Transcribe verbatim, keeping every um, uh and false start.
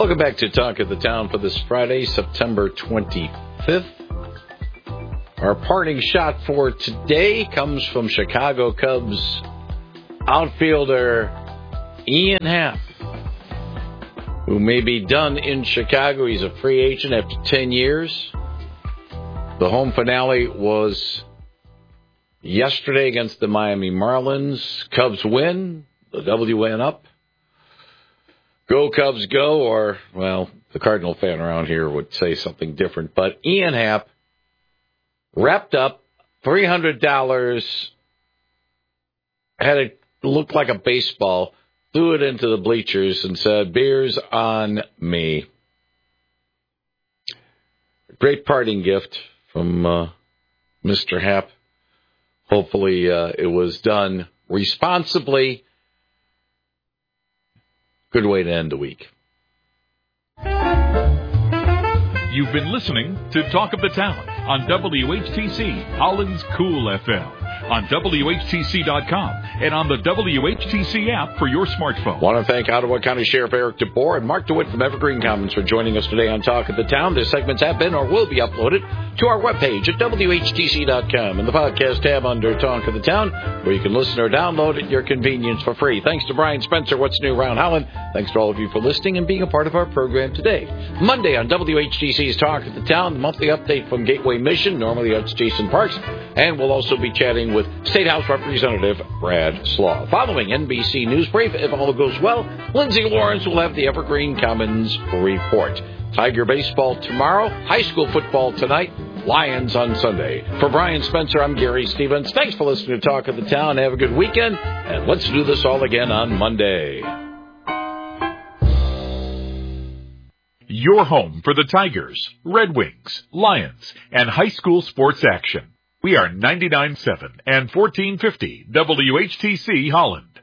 Welcome back to Talk of the Town for this Friday, September twenty-fifth. Our parting shot for today comes from Chicago Cubs outfielder Ian Happ, who may be done in Chicago. He's a free agent after ten years. The home finale was yesterday against the Miami Marlins. Cubs win. The W went up. Go Cubs go, or, well, the Cardinal fan around here would say something different. But Ian Happ wrapped up three hundred dollars, had it look like a baseball, threw it into the bleachers and said, "Beers on me." Great parting gift from uh, Mister Happ. Hopefully uh, it was done responsibly. Good way to end the week. You've been listening to Talk of the Town on W H T C, Holland's Cool F M, on W H T C dot com, and on the W H T C app for your smartphone. Want to thank Ottawa County Sheriff Eric DeBoer and Mark DeWitt from Evergreen Commons for joining us today on Talk of the Town. Their segments have been or will be uploaded to our webpage at W H T C dot com in the podcast tab under Talk of the Town, where you can listen or download at your convenience for free. Thanks to Brian Spencer, What's New Around Holland. Thanks to all of you for listening and being a part of our program today. Monday on W H T C's Talk of the Town, the monthly update from Gateway Mission. Normally that's Jason Parks. And we'll also be chatting with State House Representative Brad Slaw. Following N B C News Brief, if all goes well, Lindsay Lawrence will have the Evergreen Commons Report. Tiger baseball tomorrow, high school football tonight, Lions on Sunday. For Brian Spencer, I'm Gary Stevens. Thanks for listening to Talk of the Town. Have a good weekend, and let's do this all again on Monday. Your home for the Tigers, Red Wings, Lions, and high school sports action. We are ninety-nine point seven and fourteen fifty W H T C Holland.